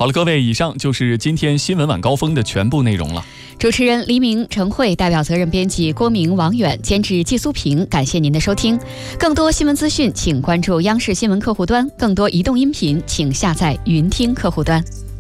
好了，各位，以上就是今天新闻晚高峰的全部内容了。 主持人黎明、陈慧，代表责任编辑郭明、王远，监制季苏平。感谢您的收听。更多新闻资讯，请关注央视新闻客户端；更多移动音频，请下载云听客户端。